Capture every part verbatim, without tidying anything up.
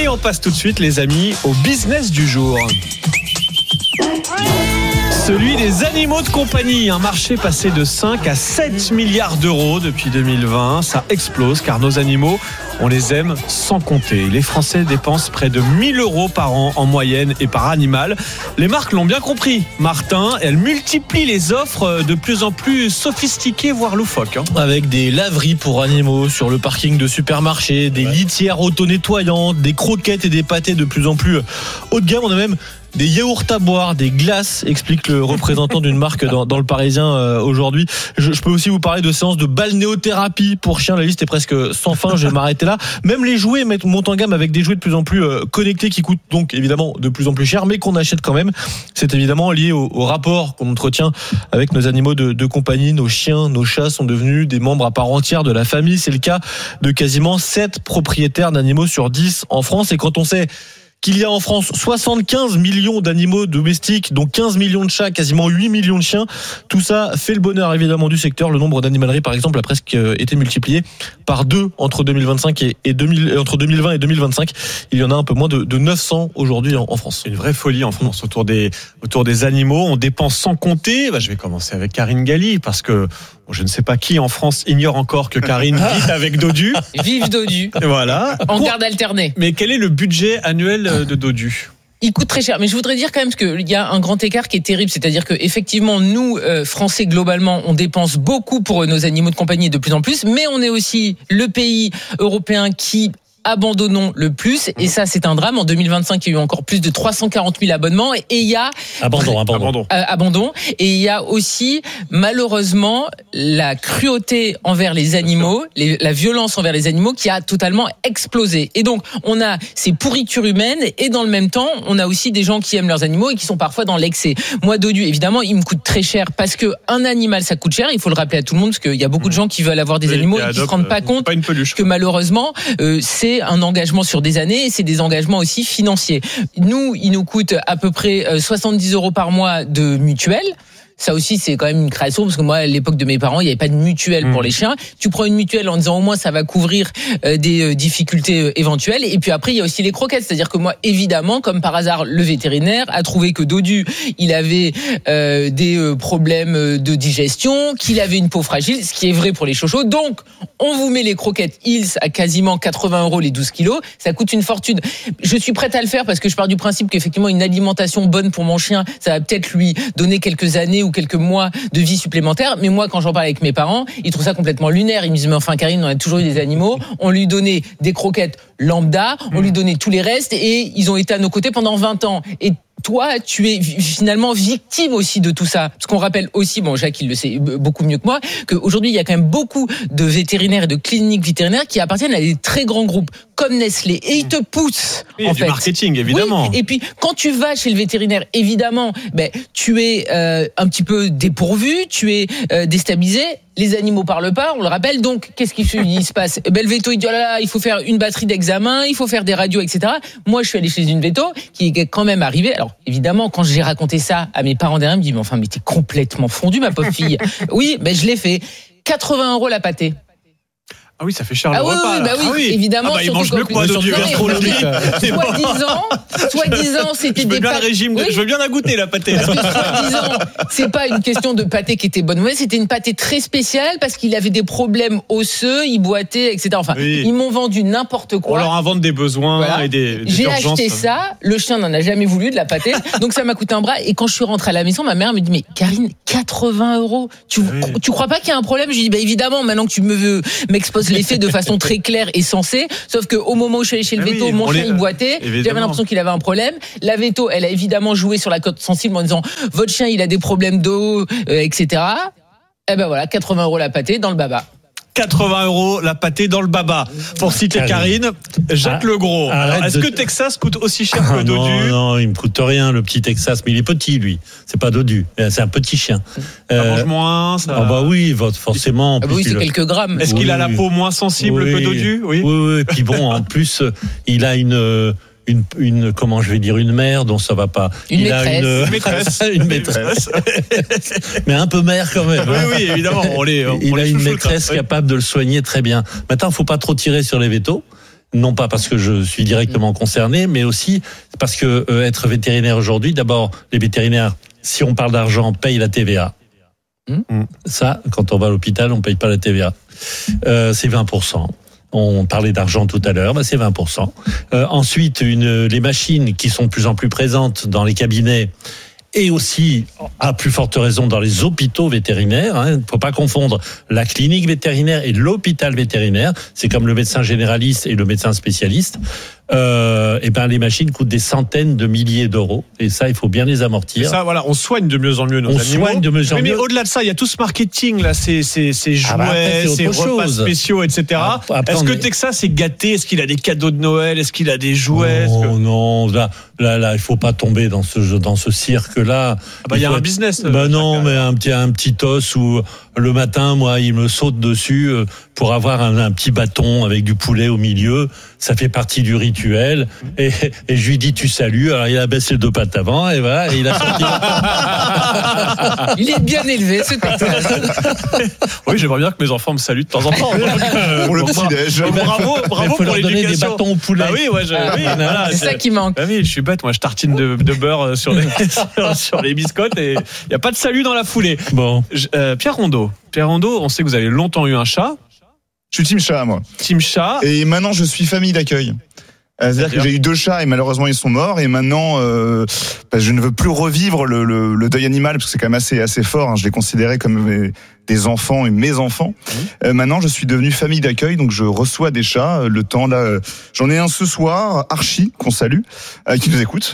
on passe tout de suite, les amis, au business du jour. Celui des animaux de compagnie, un marché passé de cinq à sept milliards d'euros depuis deux mille vingt. Ça explose car nos animaux, on les aime sans compter. Les Français dépensent près de mille euros par an en moyenne et par animal. Les marques l'ont bien compris, Martin. Elles multiplient les offres de plus en plus sophistiquées, voire loufoques. Hein. Avec des laveries pour animaux sur le parking de supermarchés, des ouais. litières auto-nettoyantes, des croquettes et des pâtés de plus en plus haut de gamme. On a même des yaourts à boire, des glaces, explique le représentant d'une marque dans, dans le Parisien euh, aujourd'hui. Je, je peux aussi vous parler de séances de balnéothérapie pour chiens. La liste est presque sans fin, je vais m'arrêter là. Même les jouets montent en gamme avec des jouets de plus en plus euh, connectés qui coûtent donc évidemment de plus en plus cher, mais qu'on achète quand même. C'est évidemment lié au, au rapport qu'on entretient avec nos animaux de, de compagnie. Nos chiens, nos chats sont devenus des membres à part entière de la famille. C'est le cas de quasiment sept propriétaires d'animaux sur dix en France. Et quand on sait qu'il y a en France soixante-quinze millions d'animaux domestiques, dont quinze millions de chats, quasiment huit millions de chiens. Tout ça fait le bonheur évidemment du secteur. Le nombre d'animaleries, par exemple, a presque été multiplié par deux entre deux mille vingt-cinq et, et deux mille, entre deux mille vingt et deux mille vingt-cinq. Il y en a un peu moins de, de neuf cents aujourd'hui en, en France. Une vraie folie en France autour des, autour des animaux. On dépense sans compter. Bah, je vais commencer avec Karine Galli parce que bon, je ne sais pas qui en France ignore encore que Karine vit avec Dodu. Vive Dodu. Voilà. En garde alternée. Mais quel est le budget annuel de Dodu ? Il coûte très cher, mais je voudrais dire quand même qu'il y a un grand écart qui est terrible, c'est-à-dire que effectivement nous euh, Français globalement on dépense beaucoup pour nos animaux de compagnie de plus en plus, mais on est aussi le pays européen qui abandonnons le plus, et ça c'est un drame. En deux mille vingt-cinq, il y a eu encore plus de trois cent quarante mille abonnements, et il y a abandon, abandon, euh, abandon, et il y a aussi malheureusement la cruauté envers les animaux, les, la violence envers les animaux qui a totalement explosé. Et donc on a ces pourritures humaines, et dans le même temps on a aussi des gens qui aiment leurs animaux et qui sont parfois dans l'excès. Moi Dodu, évidemment, il me coûte très cher parce que un animal ça coûte cher. Il faut le rappeler à tout le monde parce qu'il y a beaucoup de gens qui veulent avoir des oui, animaux et qui ne se rendent pas compte pas une peluche, que malheureusement euh, c'est un engagement sur des années, et c'est des engagements aussi financiers. Nous, il nous coûte à peu près soixante-dix euros par mois de mutuelle. Ça aussi, c'est quand même une création, parce que moi, à l'époque de mes parents, il n'y avait pas de mutuelle mmh. pour les chiens. Tu prends une mutuelle en disant au moins ça va couvrir euh, des euh, difficultés euh, éventuelles. Et puis après, il y a aussi les croquettes. C'est-à-dire que moi, évidemment, comme par hasard, le vétérinaire a trouvé que Dodu, il avait euh, des euh, problèmes de digestion, qu'il avait une peau fragile, ce qui est vrai pour les chochos. Donc, on vous met les croquettes Hills à quasiment quatre-vingts euros les douze kilos. Ça coûte une fortune. Je suis prête à le faire parce que je pars du principe qu'effectivement, une alimentation bonne pour mon chien, ça va peut-être lui donner quelques années ou quelques mois de vie supplémentaire. Mais moi, quand j'en parle avec mes parents, ils trouvent ça complètement lunaire. Ils me disent, mais enfin, Karine, on a toujours eu des animaux. On lui donnait des croquettes lambda, on lui donnait tous les restes, et ils ont été à nos côtés pendant vingt ans. Et toi, tu es finalement victime aussi de tout ça. Parce qu'on rappelle aussi, bon, Jacques, il le sait beaucoup mieux que moi, qu'aujourd'hui, il y a quand même beaucoup de vétérinaires et de cliniques vétérinaires qui appartiennent à des très grands groupes, comme Nestlé. Et ils te poussent, oui, en du fait. marketing, évidemment. Oui. Et puis, quand tu vas chez le vétérinaire, évidemment, ben, tu es euh, un petit peu dépourvu, tu es euh, déstabilisé. Les animaux parlent pas, on le rappelle. Donc, qu'est-ce qu'il se passe? Ben, le véto, il dit, oh là là, il faut faire une batterie d'examen, il faut faire des radios, et cetera. Moi, je suis allé chez une véto qui est quand même arrivée. Alors, évidemment, quand j'ai raconté ça à mes parents derrière, ils me disent, mais enfin, mais t'es complètement fondu, ma pauvre fille. Oui, ben, je l'ai fait. quatre-vingts euros la pâtée. Ah oui, ça fait cher le ah oui, repas. Oui, bah oui, ah oui, évidemment. Ah bah, il mange mieux que moi, Dodu gastronomique. Soi-disant, soi-disant, c'était je des veux bien pâtes. le régime, oui. Je veux bien la goûter, la pâtée. Parce que soi-disant, c'est pas une question de pâté qui était bonne ou mauvaise, c'était une pâtée très spéciale parce qu'il avait des problèmes osseux, il boitait, et cetera. Enfin, oui. Ils m'ont vendu n'importe quoi. On leur invente des besoins voilà. et des, des J'ai urgences. acheté ça, le chien n'en a jamais voulu de la pâtée, donc ça m'a coûté un bras. Et quand je suis rentrée à la maison, ma mère me dit, mais Karine, quatre-vingts euros, tu, oui. tu crois pas qu'il y a un problème? Je lui dis, bah évidemment, maintenant que tu me veux, m'exposes les faits de façon très claire et sensée, sauf que au moment où je suis allée chez le ah veto, oui, mon chien les... il boitait, évidemment. J'avais l'impression qu'il avait un problème. La veto, elle a évidemment joué sur la cote sensible en disant, votre chien il a des problèmes d'eau, euh, et cetera. Et ben voilà, quatre-vingts euros la pâtée dans le baba. quatre-vingts euros la pâtée dans le baba. Pour citer Karine, Jacques ah, Legros. Alors, est-ce de... que Texas coûte aussi cher que Dodu? Non, non, il me coûte rien, le petit Texas, mais il est petit, lui. C'est pas Dodu, c'est un petit chien. Ça euh... mange moins, ça. Ah bah oui, forcément. Ah bah oui, c'est le... quelques grammes. Est-ce oui, qu'il a la peau moins sensible oui, que Dodu? Oui, oui, oui. Et puis bon, en plus, il a une. Une, une, comment je vais dire, une mère dont ça va pas. Une il maîtresse. A une, une maîtresse. une maîtresse. Mais un peu mère quand même. Oui, oui, évidemment. On les, on il les a une maîtresse oui. capable de le soigner très bien. Maintenant, il ne faut pas trop tirer sur les vétos. non pas parce que je suis directement concerné, mais aussi parce que euh, être vétérinaire aujourd'hui, d'abord, les vétérinaires, si on parle d'argent, payent la T V A. Mmh. Ça, quand on va à l'hôpital, on paye pas la T V A. Euh, c'est vingt pour cent. On parlait d'argent tout à l'heure, bah c'est vingt pour cent. Euh, ensuite, une, les machines qui sont de plus en plus présentes dans les cabinets et aussi, à plus forte raison, dans les hôpitaux vétérinaires. Il hein, ne faut pas confondre la clinique vétérinaire et l'hôpital vétérinaire. C'est comme le médecin généraliste et le médecin spécialiste. Euh, et ben les machines coûtent des centaines de milliers d'euros et ça il faut bien les amortir. Et ça voilà, on soigne de mieux en mieux nos on animaux. Soigne de mieux en oui, mieux. Mais au-delà de ça, il y a tout ce marketing là, ces ces ces jouets, ah bah après, ces repas chose. spéciaux, et cetera. Après, est-ce que est... Texas est gâté? Est-ce qu'il a des cadeaux de Noël? Est-ce qu'il a des jouets? Non, que... non, là, là, là, il faut pas tomber dans ce dans ce cirque là. Ah bah il y a un être... business. Bah non, mais un petit un petit os où le matin, moi, il me saute dessus pour avoir un, un petit bâton avec du poulet au milieu. Ça fait partie du rituel. Et, et je lui dis tu salues. Alors il a baissé le deux pattes avant et voilà. Et il a sorti. Il est bien élevé, ce Texas. Oui, j'aimerais bien que mes enfants me saluent de temps en temps. euh, pour le petit déj. Bravo, bravo pour leur donner des bâtons au poulet. Ah oui, ouais, je, ah, oui, voilà, c'est, c'est ça qui manque. Ah oui, je suis bête. Moi, je tartine de, de beurre sur les sur, sur les biscottes et il y a pas de salut dans la foulée. Bon, je, euh, Pierre Rondeau. Pierre Rondeau, on sait que vous avez longtemps eu un chat. Je suis team chat, moi. Team chat. Et maintenant, je suis famille d'accueil. C'est-à-dire, C'est-à-dire que j'ai eu deux chats et malheureusement ils sont morts et maintenant euh, bah, je ne veux plus revivre le, le, le deuil animal parce que c'est quand même assez assez fort. Hein. Je les considérais comme mes, des enfants et mes enfants. Mmh. Euh, maintenant je suis devenu famille d'accueil donc je reçois des chats. Le temps là, euh, j'en ai un ce soir, Archie qu'on salue, euh, qui nous écoute.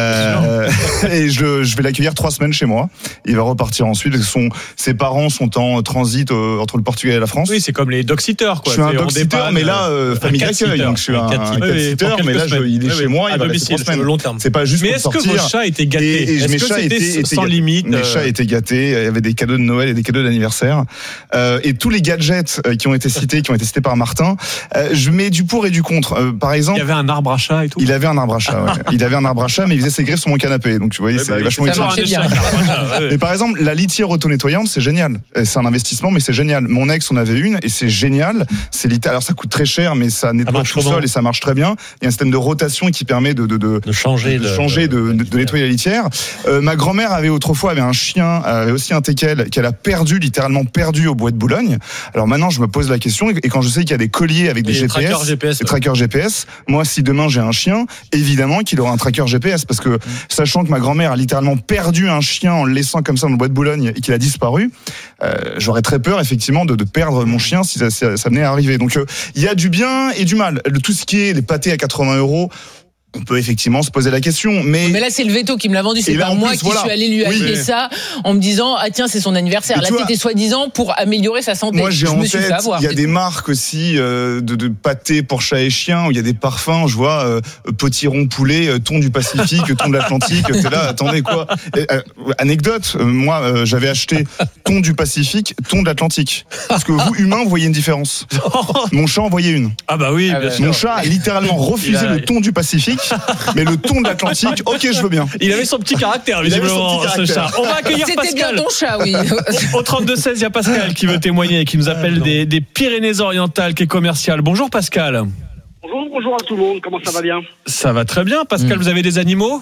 Euh, et je, je vais l'accueillir trois semaines chez moi. Il va repartir ensuite. Son, ses parents sont en transit euh, entre le Portugal et la France. Oui, c'est comme les dog-sitters, quoi. Je suis un dog-sitter, mais là, euh, famille d'accueil. Donc je suis un cat-sitter, mais là, je, il est oui, chez oui, moi. Il va rester trois semaines. Long terme. C'est pas juste mais pour sortir. Mais est-ce que vos chats étaient gâtés? Et, et est-ce mes que chats c'était étaient, sans étaient limite? Mes chats étaient gâtés. Il y avait des cadeaux de Noël et des cadeaux d'anniversaire. Euh, et tous les gadgets qui ont été cités, qui ont été cités par Martin, euh, je mets du pour et du contre. Euh, par exemple, il y avait un arbre à chat et tout. Il avait un arbre à chat. Ouais. Il avait un arbre à chat, mais il faisait ses griffes sur mon canapé. Donc tu voyais, c'est bah, vachement utile. Mais par exemple, la litière auto-nettoyante, c'est génial. C'est un investissement, mais c'est génial. Mon ex en avait une et c'est génial. C'est littéral. Alors ça coûte très cher, mais ça nettoie tout seul et ça marche très bien. Il y a un système de rotation qui permet de de de, de changer, de, de, changer de, de, de nettoyer la litière. Euh, ma grand-mère avait autrefois avait un chien, avait aussi un teckel qu'elle a perdu, littéralement perdu au bois de Boulogne. Alors maintenant, je me pose la question et quand je sais qu'il y a des colliers avec des G P S, G P S, des trackers G P S, moi, si demain j'ai un chien, évidemment qu'il aura un tracker G P S parce que mmh. sachant que ma grand-mère a littéralement perdu un chien en le laissant comme ça dans le bois de Boulogne et qu'il a disparu, euh, j'aurais très peur effectivement de, de perdre mon chien si ça, ça, ça venait à arriver. Donc il euh, y a du bien et du mal. Le, tout ce qui est les pâtés à quatre-vingts euros. On peut effectivement se poser la question, mais mais là c'est le veto qui me l'a vendu, c'est pas moi plus, qui voilà. suis allé lui acheter oui, ça en me disant ah tiens c'est son anniversaire. Là c'était soi-disant pour améliorer sa santé. Moi j'ai je en me tête, il y a des marques aussi euh, de, de pâtés pour chat et chien où il y a des parfums. Je vois euh, potiron poulet, euh, thon du Pacifique, thon de l'Atlantique. T'es là, attendez quoi et, euh, Anecdote, euh, moi euh, j'avais acheté thon du Pacifique, thon de l'Atlantique. Parce que vous humains vous voyez une différence. Mon chat en voyait une. Ah bah oui, bien sûr. Mon chat a littéralement refusé a... le thon du Pacifique. Mais le thon de l'Atlantique, ok, je veux bien. Il avait son petit caractère, visiblement, ce chat. On va accueillir C'était Pascal. C'était bien ton chat, oui. Au trente-deux seize, il y a Pascal qui veut témoigner et qui nous appelle des, des Pyrénées-Orientales, qui est commercial. Bonjour Pascal. Bonjour, bonjour à tout le monde. Comment ça va bien? Ça va très bien. Pascal, mmh. vous avez des animaux?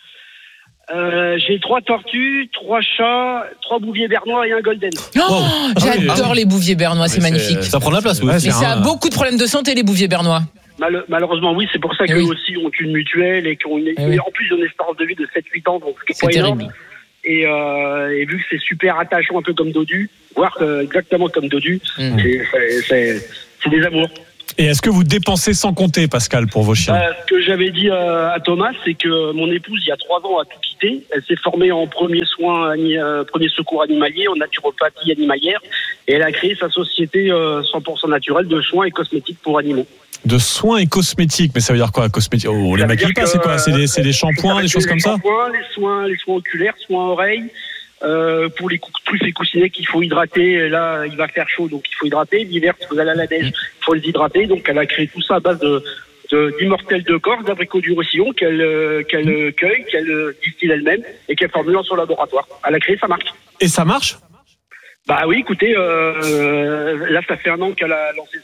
Euh, j'ai trois tortues, trois chats, trois bouviers bernois et un golden. Oh, oh. J'adore ah oui. les bouviers bernois, c'est, c'est magnifique. Ça prend de la place, oui. Ouais, mais ça un... a beaucoup de problèmes de santé, les bouviers bernois. Mal- malheureusement, oui, c'est pour ça qu'eux oui. aussi ont une mutuelle et qu'ont une, oui. en plus ils ont une espérance de vie de sept huit ans, donc c'est, c'est pas terrible. Énorme. Et, euh, et vu que c'est super attachant, un peu comme Dodu, voire euh, exactement comme Dodu, mmh. c'est, c'est, c'est, c'est des amours. Et est-ce que vous dépensez sans compter, Pascal, pour vos chiens? euh, Ce que j'avais dit euh, à Thomas, c'est que mon épouse, il y a trois ans, a tout quitté. Elle s'est formée en premier soin, euh, premier secours animalier, en naturopathie animalière, et elle a créé sa société euh, cent pour cent naturelle de soins et cosmétiques pour animaux. De soins et cosmétiques, mais ça veut dire quoi, cosmétiques? Oh, les maquille pas, c'est quoi? C'est des, c'est des shampoings, des choses comme ça? Les shampoings, les soins, les soins oculaires, soins oreilles. Euh, pour les truffes et coussinets qu'il faut hydrater, là il va faire chaud donc il faut hydrater, l'hiver si vous allez à la neige il faut les hydrater, donc elle a créé tout ça à base de, de d'immortelles de corps, d'abricots du Roussillon qu'elle, euh, qu'elle euh, cueille, qu'elle euh, distille elle-même et qu'elle formule dans son laboratoire. Elle a créé sa marque. Et ça marche? Bah oui, écoutez, euh, là ça fait un an qu'elle a lancé sa société.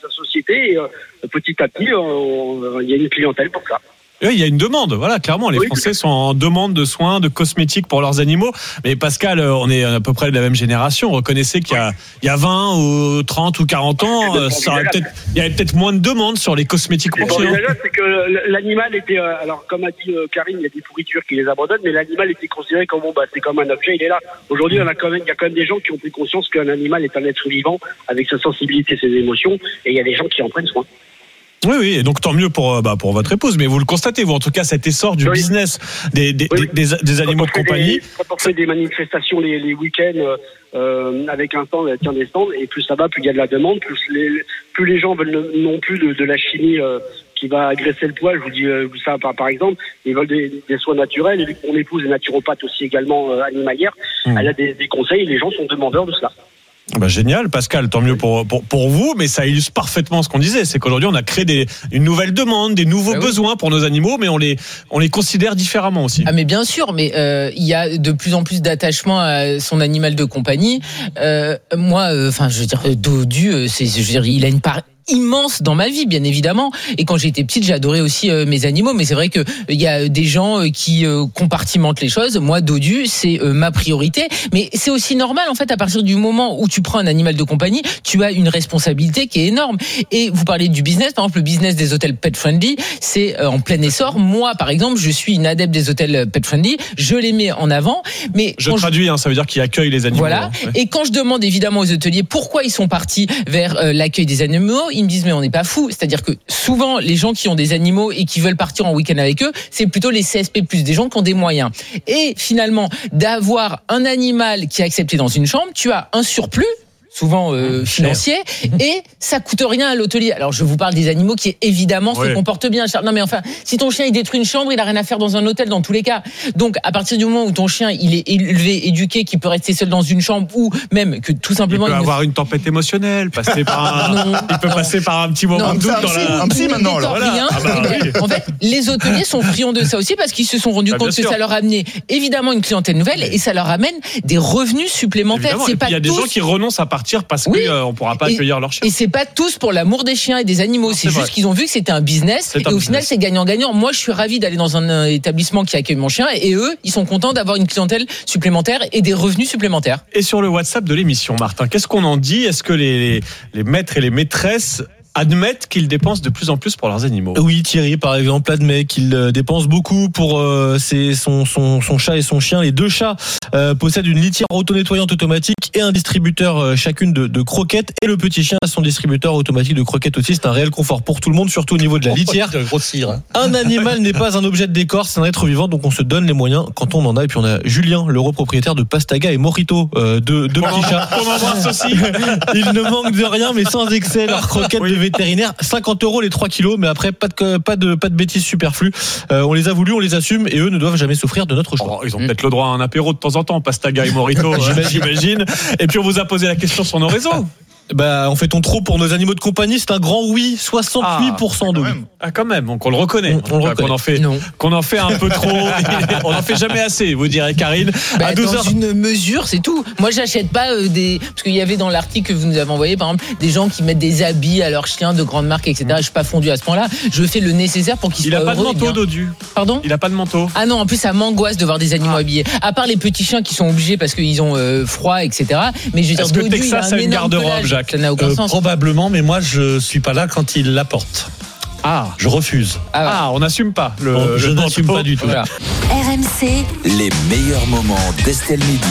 société. Et euh, petit à petit, euh, il y a une clientèle pour ça. Oui, il y a une demande, voilà, clairement. Les oui, Français sont en demande de soins, de cosmétiques pour leurs animaux. Mais Pascal, on est à peu près de la même génération. Reconnaissez qu'il y a, il y a vingt ou trente ou quarante ans, ça aurait peut-être, il y avait peut-être moins de demandes sur les cosmétiques pour chiens. C'est que l'animal était, alors comme a dit Karine, il y a des pourritures qui les abandonnent, mais l'animal était considéré comme bon, bah, c'est comme un objet, il est là. Aujourd'hui, on a quand même, il y a quand même des gens qui ont pris conscience qu'un animal est un être vivant avec sa sensibilité, ses émotions, et il y a des gens qui en prennent soin. Oui, oui, et donc tant mieux pour, bah, pour votre épouse, mais vous le constatez, vous, en tout cas, cet essor du oui. business des, des, oui. des, des, des animaux de compagnie. Des, quand on fait des manifestations les, les week-ends euh, avec un stand, tient des stands, et plus ça va, plus il y a de la demande, plus les, plus les gens veulent non plus de, de la chimie euh, qui va agresser le poil. Je vous dis euh, ça par, par exemple, ils veulent des, des soins naturels, et vu que mon épouse est naturopathe aussi également euh, animalière, mmh. elle a des, des conseils, et les gens sont demandeurs de cela. Bah génial, Pascal, tant mieux pour, pour, pour vous, mais ça illustre parfaitement ce qu'on disait, c'est qu'aujourd'hui on a créé des, une nouvelle demande, des nouveaux ah oui. besoins pour nos animaux, mais on les, on les considère différemment aussi. Ah mais bien sûr, mais euh, il y a de plus en plus d'attachement à son animal de compagnie. Euh, moi, enfin, euh, je veux dire, Dodu, c'est, je veux dire, il a une part immense dans ma vie, bien évidemment. Et quand j'étais petite, j'adorais aussi euh, mes animaux. Mais c'est vrai que il y a des gens euh, qui euh, compartimentent les choses. Moi, Dodu, c'est euh, ma priorité. Mais c'est aussi normal, en fait, à partir du moment où tu prends un animal de compagnie, tu as une responsabilité qui est énorme. Et vous parlez du business, par exemple, le business des hôtels pet friendly, c'est euh, en plein essor. Moi, par exemple, je suis une adepte des hôtels pet friendly. Je les mets en avant. Mais je traduis, je... hein, ça veut dire qu'ils accueillent les animaux. Voilà. Hein, ouais. Et quand je demande évidemment aux hôteliers pourquoi ils sont partis vers euh, l'accueil des animaux, ils me disent mais on n'est pas fou. C'est-à-dire que souvent les gens qui ont des animaux et qui veulent partir en week-end avec eux, c'est plutôt les C S P plus, des gens qui ont des moyens. Et finalement, d'avoir un animal qui est accepté dans une chambre, tu as un surplus, souvent euh, financier, et ça coûte rien à l'hôtelier. Alors je vous parle des animaux qui évidemment ouais. se comportent bien. Non mais enfin, si ton chien il détruit une chambre, il a rien à faire dans un hôtel dans tous les cas. Donc à partir du moment où ton chien il est élevé, éduqué, qu'il peut rester seul dans une chambre, ou même que tout simplement il peut il avoir ne... une tempête émotionnelle, passer par un... non, il peut non. passer par un petit moment non, de doute dans psy, la... un psy maintenant. Alors. Voilà. Ah bah, oui. En fait, les hôteliers sont friands de ça aussi parce qu'ils se sont rendus bah, compte que sûr. ça leur a amené évidemment une clientèle nouvelle et ça leur amène des revenus supplémentaires. C'est pas il y a des tous... gens qui renoncent à partir parce oui. que euh, on pourra pas et, accueillir leurs chiens. Et c'est pas tous pour l'amour des chiens et des animaux. Non, c'est, c'est juste vrai. qu'ils ont vu que c'était un business c'est et un au business. final c'est gagnant-gagnant. Moi, je suis ravi d'aller dans un établissement qui accueille mon chien et eux, ils sont contents d'avoir une clientèle supplémentaire et des revenus supplémentaires. Et sur le WhatsApp de l'émission, Martin, qu'est-ce qu'on en dit ? Est-ce que les, les maîtres et les maîtresses admettent qu'ils dépensent de plus en plus pour leurs animaux? Oui, Thierry, par exemple, admet qu'il dépense beaucoup pour euh, ses, son, son, son chat et son chien. Les deux chats euh, possèdent une litière auto-nettoyante automatique et un distributeur euh, chacune de, de croquettes. Et le petit chien a son distributeur automatique de croquettes aussi. C'est un réel confort pour tout le monde, surtout au niveau de la litière. Grossir. Un animal n'est pas un objet de décor, c'est un être vivant, donc on se donne les moyens quand on en a. Et puis on a Julien, le propriétaire de Pastaga et Morito, euh, deux, deux petits chats. On embrasse aussi. Il ne manque de rien, mais sans excès. Leurs croquettes oui. de vétérinaire, cinquante euros les trois kilos, mais après pas de pas de pas de bêtises superflues. Euh, on les a voulu, on les assume, et eux ne doivent jamais souffrir de notre choix. Oh, ils ont mmh. peut-être le droit à un apéro de temps en temps, Pastaga et Morito, j'imagine. Et puis on vous a posé la question sur nos réseaux. Bah, on fait ton trop pour nos animaux de compagnie, c'est un grand oui, soixante-huit pour cent ah, de oui. Ah, quand même, donc on le reconnaît. On, on le reconnaît. Qu'on en fait, non. qu'on en fait un peu trop. On en fait jamais assez, vous direz, Karine. Bah, à douze dans heures. une mesure, c'est tout. Moi, j'achète pas euh, des, parce qu'il y avait dans l'article que vous nous avez envoyé, par exemple, des gens qui mettent des habits à leurs chiens de grandes marques, et cetera. Je suis pas fondu à ce point-là. Je fais le nécessaire pour qu'ils Il soient a pas heureux. de manteau, Dodu. Pardon? Il a pas de manteau. Ah non, en plus, ça m'angoisse de voir des animaux ah. habillés. À part les petits chiens qui sont obligés parce qu'ils ont euh, froid, et cetera. Mais je veux dire, Est-ce Dodu, que Texas il a, un a une garde-robe, Jacques? Ça n'a aucun euh, sens. Probablement, mais moi je suis pas là quand il l'apporte. Ah, je refuse. Ah, ouais. ah on n'assume pas. Le, on, le je n'assume pas du tout. Voilà. R M C, les meilleurs moments d'Estelle Midi.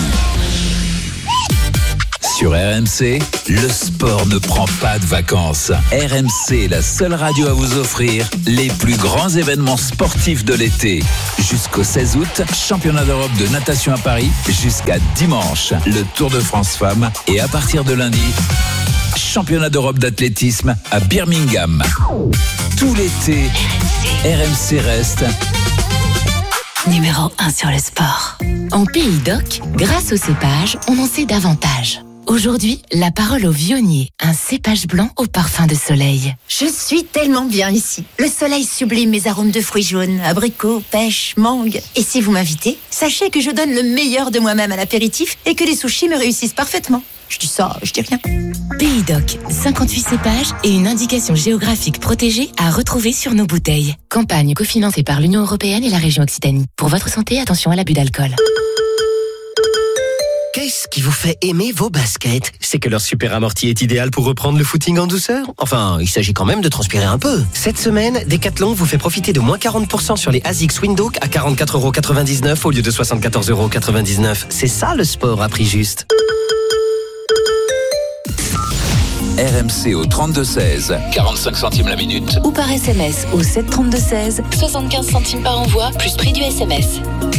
Sur R M C, le sport ne prend pas de vacances. R M C est la seule radio à vous offrir les plus grands événements sportifs de l'été. Jusqu'au seize août, championnat d'Europe de natation à Paris. Jusqu'à dimanche, le Tour de France Femmes. Et à partir de lundi, championnat d'Europe d'athlétisme à Birmingham. Tout l'été, R M C reste numéro un sur le sport. En Pays d'Oc, grâce au cépage, on en sait davantage. Aujourd'hui, la parole au vionnier, un cépage blanc au parfum de soleil. Je suis tellement bien ici. Le soleil sublime mes arômes de fruits jaunes, abricots, pêche, mangue. Et si vous m'invitez, sachez que je donne le meilleur de moi-même à l'apéritif et que les sushis me réussissent parfaitement. Je dis ça, je dis rien. Pays Doc, cinquante-huit cépages et une indication géographique protégée à retrouver sur nos bouteilles. Campagne cofinancée par l'Union européenne et la région Occitanie. Pour votre santé, attention à l'abus d'alcool. Qu'est-ce qui vous fait aimer vos baskets? C'est que leur super amorti est idéal pour reprendre le footing en douceur? Enfin, il s'agit quand même de transpirer un peu. Cette semaine, Decathlon vous fait profiter de moins quarante pour cent sur les ASICS Windhoek à quarante-quatre euros quatre-vingt-dix-neuf au lieu de soixante-quatorze euros quatre-vingt-dix-neuf. C'est ça le sport à prix juste. R M C au trente-deux seize, quarante-cinq centimes la minute. Ou par S M S au sept trente-deux seize, soixante-quinze centimes par envoi, plus prix du S M S.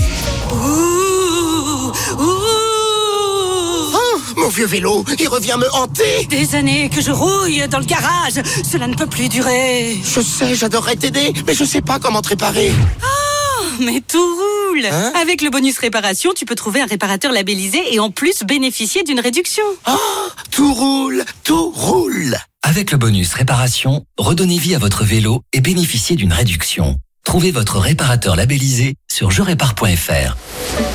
Ouh, ouh. Oh, mon vieux vélo, il revient me hanter. Des années que je rouille dans le garage, cela ne peut plus durer. Je sais, j'adorerais t'aider, mais je sais pas comment te réparer. Oh, mais tout roule. Hein? Avec le bonus réparation, tu peux trouver un réparateur labellisé et en plus bénéficier d'une réduction. Oh, tout roule, tout roule. Avec le bonus réparation, redonnez vie à votre vélo et bénéficiez d'une réduction. Trouvez votre réparateur labellisé sur je répare point f r.